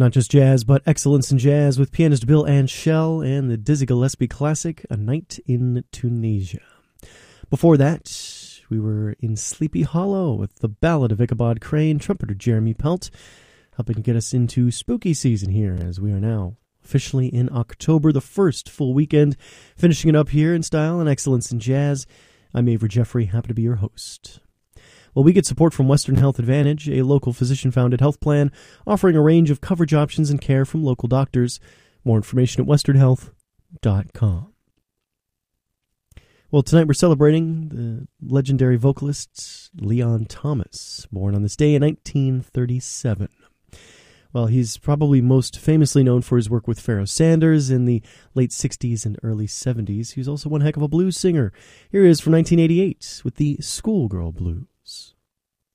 Not just jazz, but excellence in jazz with pianist Bill Anshel and the Dizzy Gillespie classic, A Night in Tunisia. Before that, we were in Sleepy Hollow with the Ballad of Ichabod Crane, trumpeter Jeremy Pelt, helping get us into spooky season here as we are now officially in October, the first full weekend, finishing it up here in style and excellence in jazz. I'm Avery Jeffrey, happy to be your host. Well, we get support from Western Health Advantage, a local physician-founded health plan offering a range of coverage options and care from local doctors. More information at westernhealth.com. Well, tonight we're celebrating the legendary vocalist Leon Thomas, born on this day in 1937. Well, he's probably most famously known for his work with Pharoah Sanders in the late 60s and early 70s. He was also one heck of a blues singer. Here he is from 1988 with the Schoolgirl Blues.